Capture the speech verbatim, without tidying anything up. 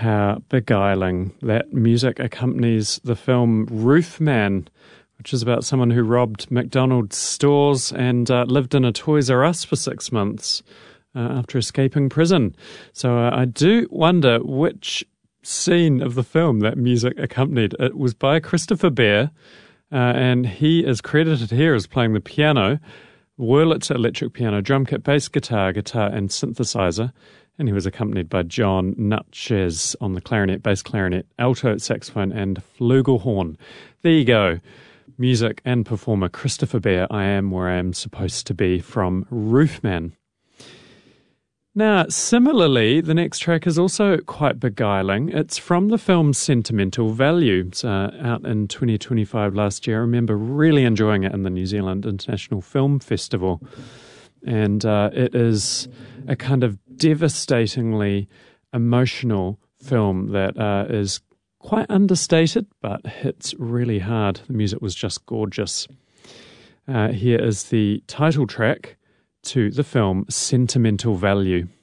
how beguiling that music accompanies the film Roof Man, which is about someone who robbed McDonald's stores and uh, lived in a Toys R Us for six months uh, after escaping prison. So uh, I do wonder which scene of the film that music accompanied. It was by Christopher Bear, uh, and he is credited here as playing the piano, Wurlitzer electric piano, drum kit, bass guitar, guitar and synthesizer. And he was accompanied by John Nutchez on the clarinet, bass clarinet, alto saxophone and flugelhorn. There you go. Music and performer Christopher Bear, I Am Where I Am Supposed to Be, from Roof Man. Now, similarly, the next track is also quite beguiling. It's from the film Sentimental Value. It's uh, out in twenty twenty-five last year. I remember really enjoying it in the New Zealand International Film Festival. And uh, it is a kind of devastatingly emotional film that uh, is quite understated, but hits really hard. The music was just gorgeous. Uh, here is the title track to the film Sentimental Value.